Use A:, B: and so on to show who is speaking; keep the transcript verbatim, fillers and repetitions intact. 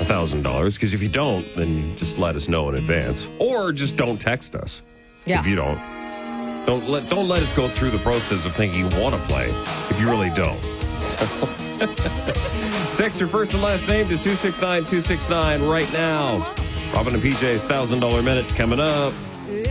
A: one thousand dollars. Because if you don't, then just let us know in advance. Or just don't text us.
B: Yeah.
A: If you don't. Don't let, don't let us go through the process of thinking you want to play if you really don't. So, text your first and last name to two six nine two six nine right now. Robin and P J's one thousand dollars Minute coming up.